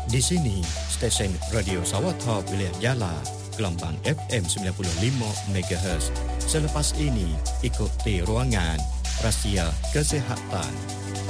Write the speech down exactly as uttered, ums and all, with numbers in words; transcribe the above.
Di sini, stesen Radio Sawatha Wilayah Jala, gelombang F M sembilan puluh lima megahertz. Selepas ini, ikuti ruangan Rahsia Kesihatan.